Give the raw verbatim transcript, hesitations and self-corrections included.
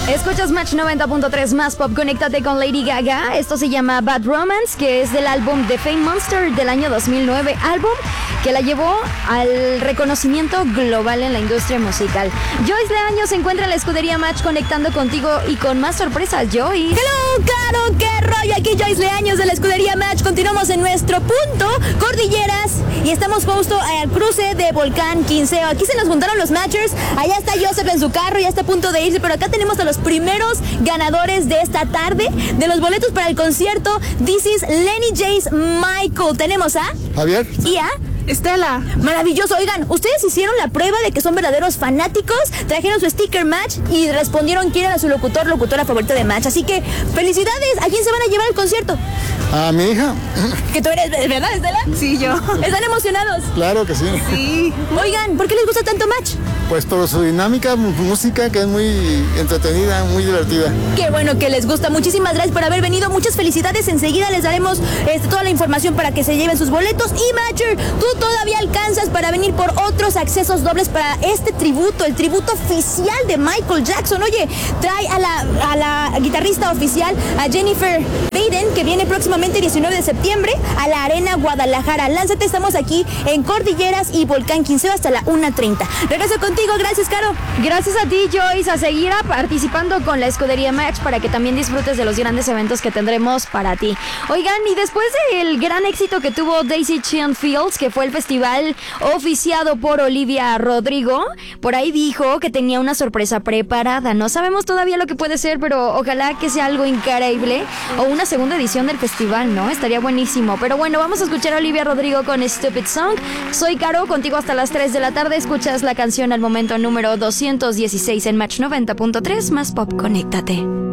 Escuchas Match noventa punto tres más pop, conéctate con Lady Gaga. Esto se llama Bad Romance, que es del álbum The Fame Monster del año dos mil nueve, álbum que la llevó al reconocimiento global en la industria musical. Joyce Leaño se encuentra en la escudería Match conectando contigo y con más sorpresas, Joyce. Hello, Caro, qué rollo, aquí Joyce Leaños de la escudería Match. Continuamos en nuestro punto, Cordilleras, y estamos justo al cruce de Volcán Quinceo. Aquí se nos juntaron los Matchers, allá está Joseph en su carro, ya está a punto de irse, pero acá tenemos a los primeros ganadores de esta tarde, de los boletos para el concierto This is Lenny J's Michael. Tenemos a Javier y a Estela. Maravilloso. Oigan, ustedes hicieron la prueba de que son verdaderos fanáticos, trajeron su sticker Match y respondieron quién era su locutor, locutora favorita de Match. Así que, felicidades. ¿A quién se van a llevar al concierto? a mi hija. Que tú eres, ¿verdad, Estela? Sí, yo. ¿Están emocionados? Claro que sí. Sí. Oigan, ¿por qué les gusta tanto Match? Pues por su dinámica, mu- música que es muy entretenida, muy divertida. Qué bueno que les gusta. Muchísimas gracias por haber venido. Muchas felicidades. Enseguida les daremos este, toda la información para que se lleven sus boletos. Y Matcher, tú todavía alcanzas para venir por otros accesos dobles para este tributo, el tributo oficial de Michael Jackson. Oye, trae a la, a la guitarrista oficial, a Jennifer Baden, que viene próximamente diecinueve de septiembre a la Arena Guadalajara. Lánzate, estamos aquí en Cordilleras y Volcán Quinceo hasta la una treinta. Regreso contigo. Gracias, Caro. Gracias a ti, Joyce, a seguir a- participando con la escudería Match para que también disfrutes de los grandes eventos que tendremos para ti. Oigan, y después del gran éxito que tuvo Daisy Chian Fields, que fue el festival oficiado por Olivia Rodrigo, por ahí dijo que tenía una sorpresa preparada. No sabemos todavía lo que puede ser, pero ojalá que sea algo increíble o una segunda edición del festival, ¿no? Estaría buenísimo. Pero bueno, vamos a escuchar a Olivia Rodrigo con Stupid Song. Soy Caro, contigo hasta las tres de la tarde. Escuchas la canción al momento número doscientos dieciséis en Match noventa punto tres más pop, conéctate.